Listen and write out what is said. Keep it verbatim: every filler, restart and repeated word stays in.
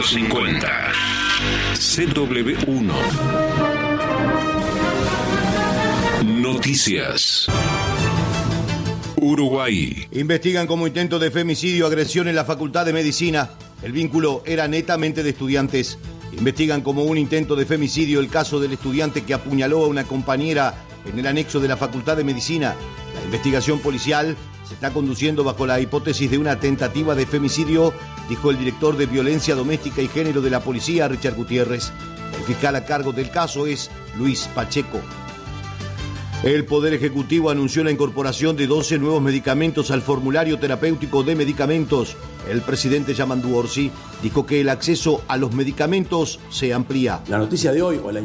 cincuenta. C W uno. Noticias. Uruguay. Investigan como intento de femicidio agresión en la Facultad de Medicina. El vínculo era netamente de estudiantes. Investigan como un intento de femicidio el caso del estudiante que apuñaló a una compañera en el anexo de la Facultad de Medicina. La investigación policial se está conduciendo bajo la hipótesis de una tentativa de femicidio, dijo el director de Violencia Doméstica y Género de la Policía, Richard Gutiérrez. El fiscal a cargo del caso es Luis Pacheco. El Poder Ejecutivo anunció la incorporación de doce nuevos medicamentos al formulario terapéutico de medicamentos. El presidente Yamandu Orsi dijo que el acceso a los medicamentos se amplía. La noticia de hoy, o la